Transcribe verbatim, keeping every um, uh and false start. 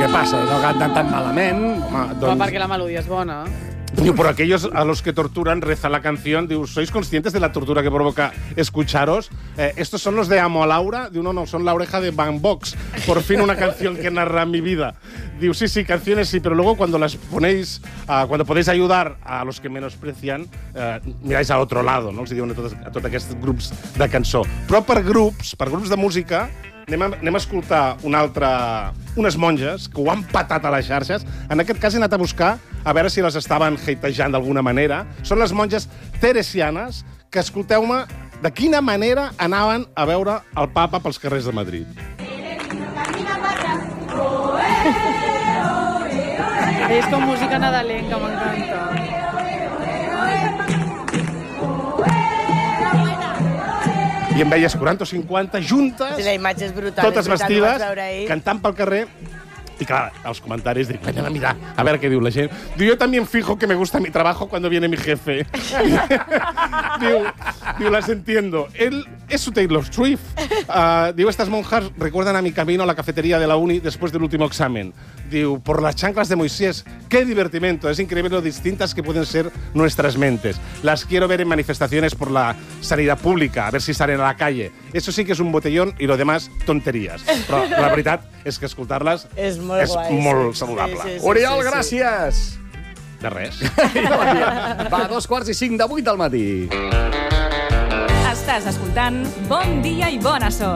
què passa? No canten tan malament. Home, Però doncs... perquè la melodia és bona. Diu, por aquellos a los que torturan, reza la canción. Diu, ¿sois conscientes de la tortura que provoca escucharos? Eh, estos son los de Amo a Laura. Diu, no, no, son la oreja de Van Vox. Por fin una canción que narra mi vida. Diu, sí, sí, canciones sí, pero luego cuando las ponéis, uh, cuando podéis ayudar a los que menosprecian, uh, miráis a otro lado, no? Els diuen a tots, a tots aquests grups de cançó. Però per grups, per grups de música, anem a, anem a escoltar una altra, unes monges que ho han patat a les xarxes. En aquest cas he anat a buscar a veure si les estaven hatejant d'alguna manera. Són les monges teresianes que, escolteu-me, de quina manera anaven a veure el papa pels carrers de Madrid. És com música nadalenca, m'encanta. I en veies quaranta o cinquanta juntes, Sí, la imatge és brutal. totes és brutal, ho vaig vestides, veure ahir. cantant pel carrer. I clar, als comentaris dic, anem a mirar, a veure què diu la gent. Diu, yo también fijo que me gusta mi trabajo cuando viene mi jefe. diu, diu, las entiendo. Él es su Taylor Swift. Uh, diu, estas monjas recuerdan a mi camino a la cafetería de la uni después del último examen. Diu, por las chanclas de Moisés, qué divertimento. Es increíble lo distintas que pueden ser nuestras mentes. Las quiero ver en manifestaciones por la sanidad pública, a ver si salen a la calle. Eso sí que es un botellón y lo demás, tonterías. Però la veritat és que escoltar-les És molt és guai, molt sí. saludable. Sí, sí, sí, Oriol, sí, sí. gràcies. De res. Va, dos quarts i cinc de vuit del matí. Estàs escoltant Bon Dia i Bona Sort.